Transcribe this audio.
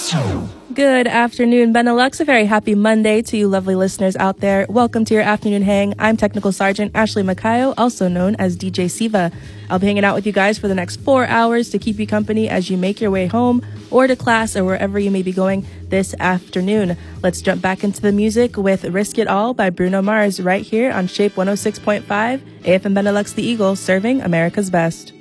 Good afternoon, Benelux. A very happy Monday to you lovely listeners out there. Welcome to your afternoon hang. I'm Technical Sergeant Ashley Macayo, also known as DJ Siva. I'll be hanging out with you guys for the next 4 hours to keep you company as you make your way home or to class or wherever you may be going this afternoon. Let's jump back into the music with Risk It All by Bruno Mars right here on Shape 106.5, AFM Benelux The Eagle, serving America's best.